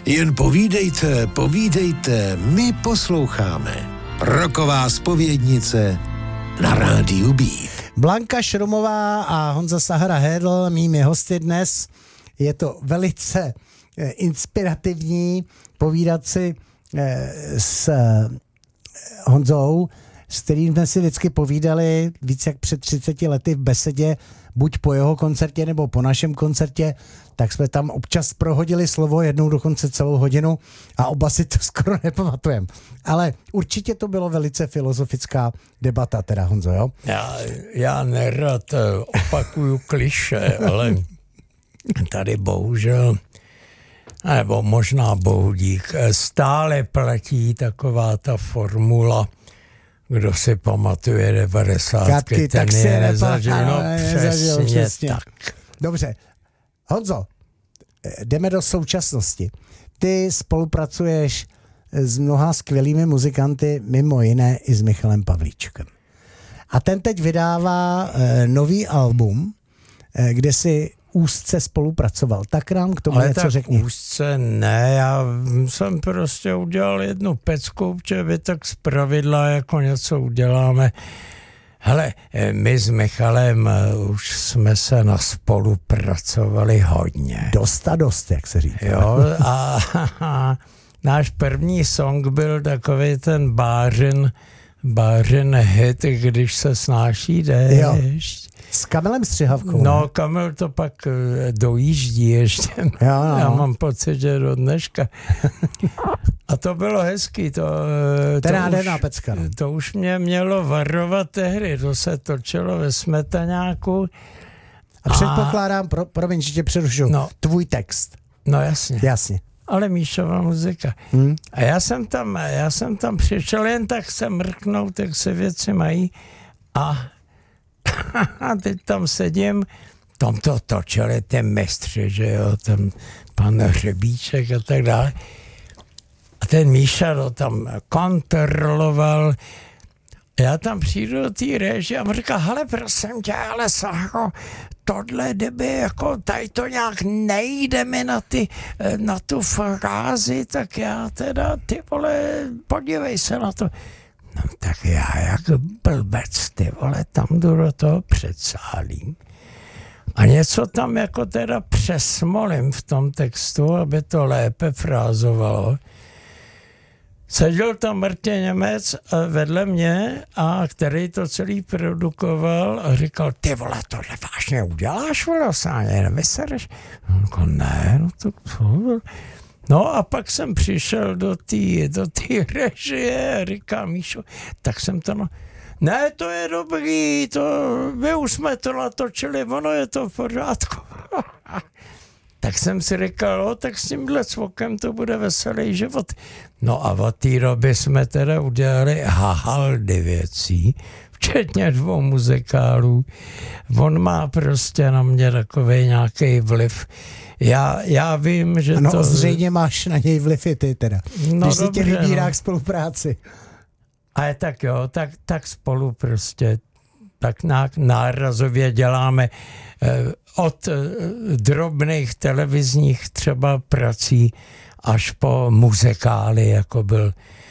Jen povídejte, povídejte, my posloucháme. Roková zpovědnice na rádiu Beat. Blanka Šrumová a Honza Sahara Hédl, mými hosty dnes. Je to velice inspirativní povídat si s Honzou, s kterým jsme si vždycky povídali víc jak před 30 lety v besedě, buď po jeho koncertě nebo po našem koncertě, tak jsme tam občas prohodili slovo, jednou dokonce celou hodinu a oba si to skoro nepamatujeme. Ale určitě to bylo velice filozofická debata, teda Honzo, jo? Já nerad opakuju klišé, ale tady bohužel, nebo možná bohudík, stále platí taková ta formula, kdo si pamatuje 90, ten je nezažil. No přesně tak. Dobře. Honzo, jdeme do současnosti. Ty spolupracuješ s mnoha skvělými muzikanty, mimo jiné i s Michalem Pavlíčkem. A ten teď vydává nový album, kde si úzce spolupracoval. Tak nám k tomu něco řekni. Ale úzce ne, já jsem prostě udělal jednu pecku, protože vy tak zpravidla jako něco uděláme. Hele, my s Michalem už jsme se naspolupracovali hodně. Dost a dost, jak se říká. Jo, a náš první song byl takový ten bářin hit, když se snáší déšť. S Kamilem Střihavkou. No, ne? Kamil to pak dojíždí ještě. Jo. Já mám pocit, že do dneška. A to bylo hezký. To nádherná pecka. No. To už mě mělo varovat tehdy. To se točilo ve Smetaňáku. A předpokládám, promiň, že tě přerušu, tvůj text. No jasně. Jasně. Ale Míšova muzika. A já jsem tam přišel jen tak se mrknout, jak se věci mají. A teď tam sedím, tam to točili ty mistři, že jo, ten pan Hřebíček a tak dále. A ten Míša to tam kontroloval. Já tam přijdu do té režie a mu říká, hele, prosím tě, ale Sacho, tohle, kdyby jako tady to nějak nejde mi na tu frázi, tak já teda, ty vole, podívej se na to. No tak já jak blbec, ty vole, tam jdu do toho předsálím. A něco tam jako teda přesmolím v tom textu, aby to lépe frázovalo. Seděl tam Martin Němec vedle mě, a který to celý produkoval a říkal, ty vole, tohle vážně uděláš, vole, sáně, nevysereš? On říkal, ne, no to co? No a pak jsem přišel do té režie a říká Míšo, tak jsem to ne, to je dobrý, my už jsme to natočili, ono je to v pořádku. Tak jsem si říkal, tak s tímhle cvokem to bude veselý život. No a od té doby jsme teda udělali hahaldy věcí, včetně 2 muzikálů. On má prostě na mě takovej nějaký vliv. Já vím, že ano, zřejmě máš na něj vliv i ty teda. No, když si tě vybírá no. k spolupráci. Ale tak jo, tak spolu prostě tak nárazově děláme od drobných televizních třeba prací až po muzikály, jako byl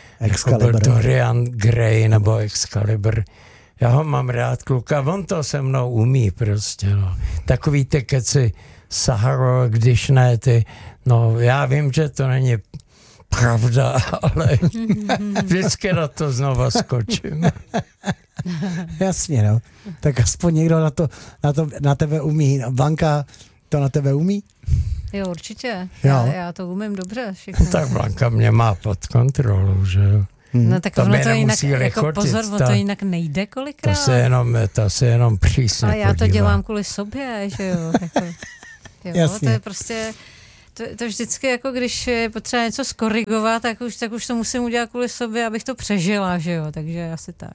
Dorian Gray nebo Excalibur. Já ho mám rád, kluka, on to se mnou umí prostě, no. Takový ty keci Saharo, když ne ty, no já vím, že to není pravda, ale vždycky na to znova skočím. Jasně, no. Tak aspoň někdo na tebe umí. Blanka to na tebe umí? Jo, určitě. Jo. Já to umím dobře. Všechno. Tak Blanka mě má pod kontrolou, že jo. No tak to ono to jinak, lichotit, jako pozor, to jinak nejde kolikrát. To se jenom přísně ale já podívá. to dělám kvůli sobě, že jo. Jako, jo, jasně. to je prostě, to vždycky jako když je potřeba něco skorigovat, tak už to musím udělat kvůli sobě, abych to přežila, že jo, takže asi tak.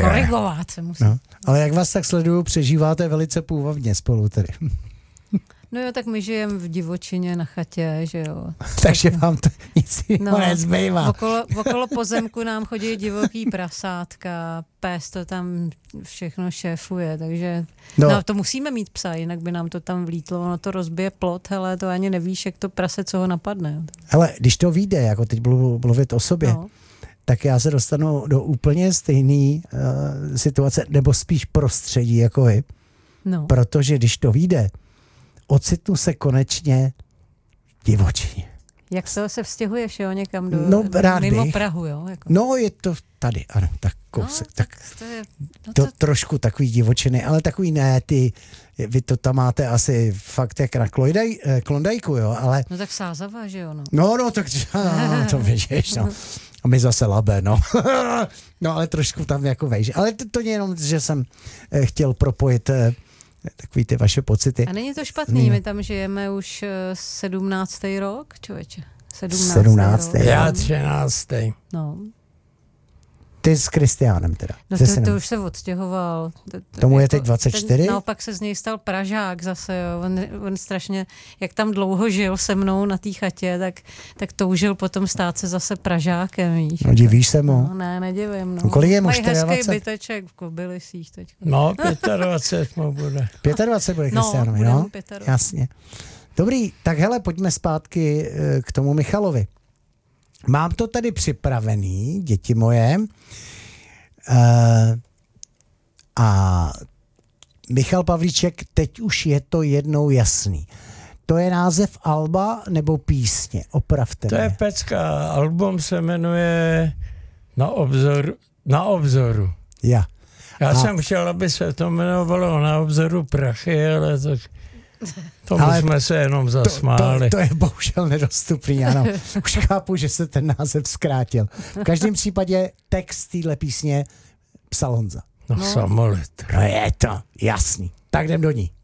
Korigovat se musím. No. Ale jak vás tak sleduju, přežíváte velice půvabně spolu tedy. No jo, tak my žijeme v divočině na chatě, že jo. Takže vám to nic jiného nezbývá. Okolo pozemku nám chodí divoký prasátka, pes to tam všechno šéfuje, takže no, to musíme mít psa, jinak by nám to tam vlítlo, ono to rozbije plot, hele, to ani nevíš, jak to prase, co ho napadne. Hele, když to vyjde, jako teď budu mluvit o sobě, tak já se dostanu do úplně stejné situace, nebo spíš prostředí jako vy. No. Protože když to vyjde, ocitnu se konečně v divočině. Jak to se vztěhuješ, jo, někam mimo Prahu, jo? Jako. No, je to tady, ano, tak kousek. No, to trošku takový divočiny, ale takový ne, vy to tam máte asi fakt jak na Klondajku, jo, ale... No tak Sázava, že jo, no. No, tak to víš, no. A my zase Labé, no. No, ale trošku tam jako vejš. Ale to jenom, že jsem chtěl propojit takový ty vaše pocity. A není to špatný, my tam žijeme už 17. rok, člověče. 17. rok. Já 13. No. Ty s Kristiánem teda. No to už se odstěhoval. Tomu je teď 24? Naopak se z něj stal Pražák zase, jo. On strašně, jak tam dlouho žil se mnou na té chatě, tak toužil potom stát se zase Pražákem, víš. No divíš se mu? No, ne, nedivím, no. Kolik je mu, mají 24? hezký byteček v Kobylisích teď. No, 25 mu bude. 25 bude Kristiánovi, no? 25. Jasně. Dobrý, tak hele, pojďme zpátky k tomu Michalovi. Mám to tady připravený, děti moje. A Michal Pavlíček, teď už je to jednou jasný. To je název alba nebo písně? Opravte mě. To je pecka. Album se jmenuje Na obzoru. Já jsem chtěl, aby se to jmenovalo Na obzoru prachy, ale tomu jsme se jenom zasmáli. To je bohužel nedostupný, ano. Už chápu, že se ten název zkrátil. V každém případě text téhle písně psal Honza. No. Samolit. No je to jasný. Tak jdem do ní.